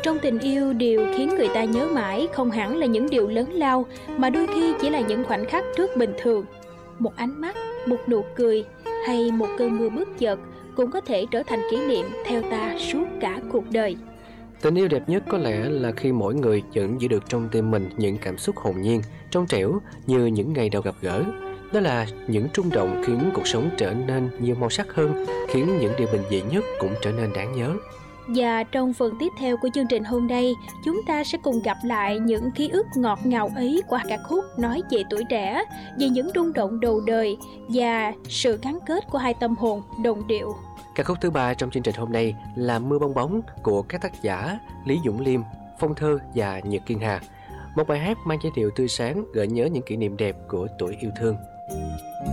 Trong tình yêu, điều khiến người ta nhớ mãi không hẳn là những điều lớn lao, mà đôi khi chỉ là những khoảnh khắc rất bình thường. Một ánh mắt, một nụ cười hay một cơn mưa bất chợt cũng có thể trở thành kỷ niệm theo ta suốt cả cuộc đời. Tình yêu đẹp nhất có lẽ là khi mỗi người vẫn giữ được trong tim mình những cảm xúc hồn nhiên, trong trẻo như những ngày đầu gặp gỡ. Đó là những rung động khiến cuộc sống trở nên nhiều màu sắc hơn, khiến những điều bình dị nhất cũng trở nên đáng nhớ. Và trong phần tiếp theo của chương trình hôm nay, chúng ta sẽ cùng gặp lại những ký ức ngọt ngào ấy qua ca khúc nói về tuổi trẻ, về những rung động đầu đời và sự gắn kết của hai tâm hồn đồng điệu. Ca khúc thứ 3 trong chương trình hôm nay là Mưa bong bóng của các tác giả Lý Dũng Liêm, Phong Thơ và Nhật Kiên Hà. Một bài hát mang giai điệu tươi sáng, gợi nhớ những kỷ niệm đẹp của tuổi yêu thương.